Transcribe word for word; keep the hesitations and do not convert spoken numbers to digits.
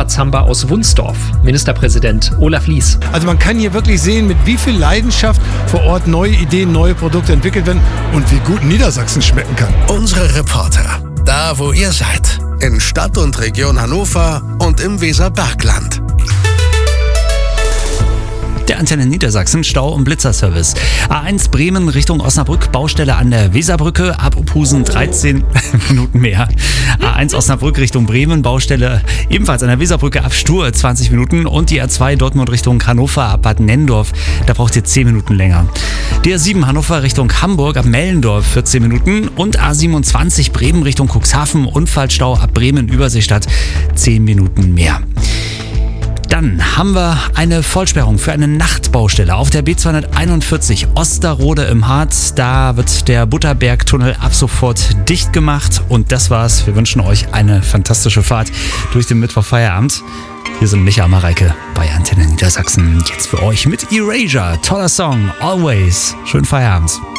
Rambazamba aus Wunsdorf. Ministerpräsident Olaf Lies. Also man kann hier wirklich sehen, mit wie viel Leidenschaft vor Ort neue Ideen, neue Produkte entwickelt werden und wie gut Niedersachsen schmecken kann. Unsere Reporter, da wo ihr seid, in Stadt und Region Hannover und im Weserbergland. Der Antenne Niedersachsen Stau- und Blitzerservice. A eins Bremen Richtung Osnabrück, Baustelle an der Weserbrücke, ab Ophusen dreizehn Minuten mehr. A eins Osnabrück Richtung Bremen, Baustelle ebenfalls an der Weserbrücke, ab Stur zwanzig Minuten. Und die A zwei Dortmund Richtung Hannover, ab Bad Nennendorf, da braucht ihr zehn Minuten länger. Die A sieben Hannover Richtung Hamburg, ab Mellendorf vierzehn Minuten. Und A siebenundzwanzig Bremen Richtung Cuxhaven, Unfallstau ab Bremen Überseestadt, zehn Minuten mehr. Dann haben wir eine Vollsperrung für eine Nachtbaustelle auf der B zweihunderteinundvierzig Osterrode im Harz. Da wird der Butterbergtunnel ab sofort dicht gemacht. Und das war's. Wir wünschen euch eine fantastische Fahrt durch den Mittwochfeierabend. Hier sind Micha Mareike bei Antenne Niedersachsen. Jetzt für euch mit Erasure. Toller Song. Always. Schönen Feierabend.